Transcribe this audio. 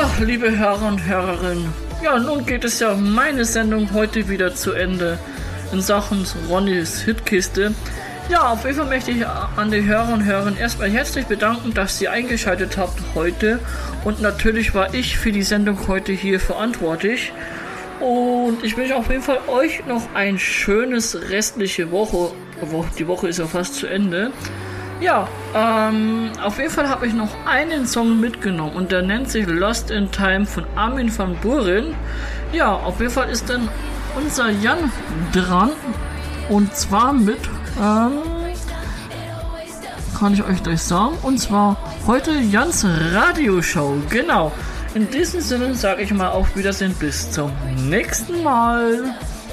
liebe Hörer und Hörerinnen, ja, nun geht es ja meine Sendung heute wieder zu Ende in Sachen Ronnys Hitkiste. Ja, auf jeden Fall möchte ich an die Hörer und Hörerinnen erstmal herzlich bedanken, dass ihr eingeschaltet habt heute. Und natürlich war ich für die Sendung heute hier verantwortlich. Und ich wünsche auf jeden Fall euch noch ein schönes restliche Woche. Die Woche ist ja fast zu Ende. Ja, auf jeden Fall habe ich noch einen Song mitgenommen und der nennt sich Lost in Time von Armin van Buuren. Ja, auf jeden Fall ist dann unser Jan dran und zwar mit, kann ich euch gleich sagen, und zwar heute Jans Radioshow, genau. In diesem Sinne sage ich mal auf Wiedersehen, bis zum nächsten Mal.